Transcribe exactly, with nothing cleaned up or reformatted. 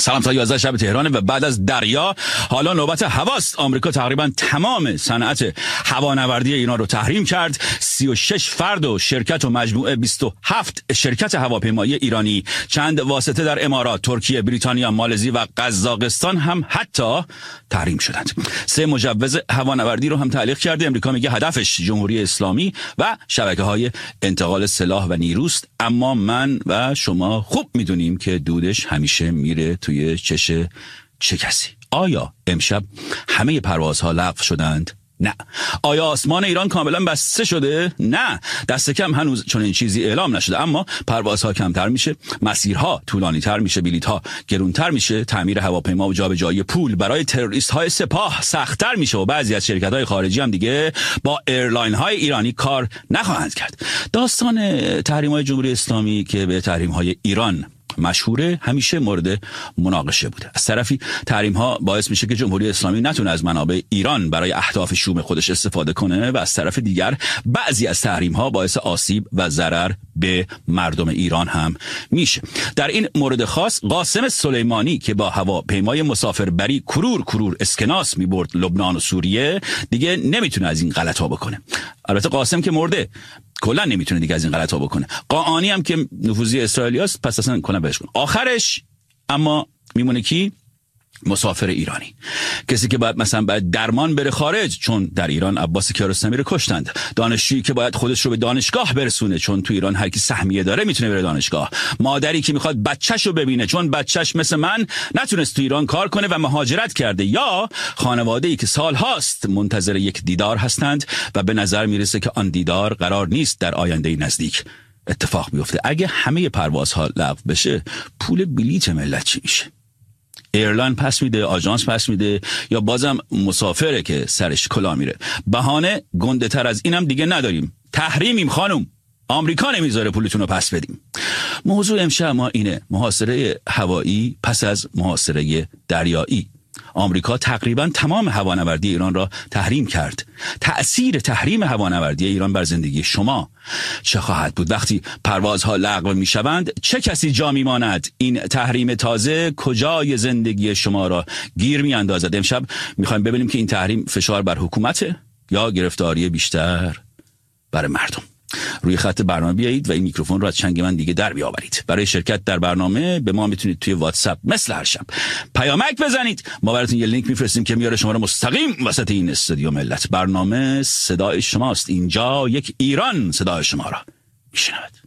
سلام تا یازده شب تهرانه و بعد از دریا حالا نوبت هواست. آمریکا تقریبا تمام صنعت هوانوردی ایران رو تحریم کرد. سی و شش فرد و شرکت و مجموعه بیست و هفت شرکت هواپیمایی ایرانی، چند واسطه در امارات، ترکیه، بریتانیا، مالزی و قزاقستان هم حتی تحریم شدند. سه مجوز هوانوردی رو هم تعلیق کرده. امریکا میگه هدفش جمهوری اسلامی و شبکه‌های انتقال سلاح و نیروست، اما من و شما خوب میدونیم که دودش همیشه میره توی چش چه کسی. آیا امشب همه پروازها لغو شدند؟ نه. آیا آسمان ایران کاملا بسته شده؟ نه. دست کم هنوز چون این چیزی اعلام نشده، اما پروازها کمتر میشه، مسیرها طولانی تر میشه، بلیطها گرونتر میشه، تعمیر هواپیما و جابجایی پول برای تروریست های سپاه سخت‌تر میشه و بعضی از شرکت های خارجی هم دیگه با ایرلاین های ایرانی کار نخواهند کرد. داستان تحریم های جمهوری اسلامی که به تحریم های ایران مشهوره همیشه مورد مناقشه بوده. از طرفی تحریم ها باعث میشه که جمهوری اسلامی نتونه از منابع ایران برای اهداف شوم خودش استفاده کنه و از طرف دیگر بعضی از تحریم ها باعث آسیب و ضرر به مردم ایران هم میشه. در این مورد خاص قاسم سلیمانی که با هواپیمای مسافربری کرور کرور اسکناس میبرد لبنان و سوریه دیگه نمیتونه از این غلطا بکنه. البته قاسم که مرده کلا نمیتونه دیگه از این غلطا بکنه. قاآنی هم که نفوذی اسرائیلیاست، پس اصلا کلا بهش کن. آخرش اما میمونه کی؟ مسافر ایرانی، کسی که باید مثلا باید درمان بره خارج چون در ایران عباس کیارستمی رو کشتند، دانشجویی که باید خودش رو به دانشگاه برسونه چون تو ایران هر کی سهمیه داره میتونه بره دانشگاه، مادری که میخواد بچه‌ش رو ببینه چون بچه‌ش مثل من نتونست تو ایران کار کنه و مهاجرت کرده، یا خانواده‌ای که سالهاست منتظر یک دیدار هستند و به نظر میرسه که آن دیدار قرار نیست در آینده نزدیک اتفاق بیفته. اگه همه پروازها لغو بشه پول بلیط ملت چی میشه؟ ایرلاین پس میده، آژانس پس میده، یا بازم مسافره که سرش کلا میره؟ بهانه گنده تر از اینم دیگه نداریم. تحریمیم خانم، آمریکا نمیذاره پولتون رو پس بدیم. موضوع امشب ما اینه: محاصره هوایی پس از محاصره دریایی. آمریکا تقریبا تمام هوانوردی ایران را تحریم کرد. تأثیر تحریم هوانوردی ایران بر زندگی شما چه خواهد بود؟ وقتی پروازها لغو میشوند چه کسی جا میماند؟ این تحریم تازه کجای زندگی شما را گیر میاندازد؟ امشب میخوایم ببینیم که این تحریم فشار بر حکومته یا گرفتاری بیشتر بر مردم. روی خط برنامه بیایید و این میکروفون رو از چنگ من دیگه در بیاورید. برای شرکت در برنامه به ما میتونید توی واتساپ مثل هر شب پیامک بزنید، ما براتون یه لینک میفرستیم که میاره شما رو مستقیم وسط این استودیو ملت. برنامه صدای شماست، اینجا یک ایران صدای شما را میشنود.